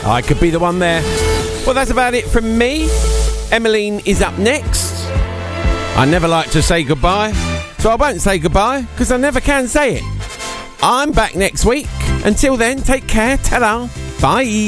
I could be the one there. Well, that's about it from me. Emmeline is up next. I never like to say goodbye, so I won't say goodbye, because I never can say it. I'm back next week. Until then, take care. Ta-da. Bye.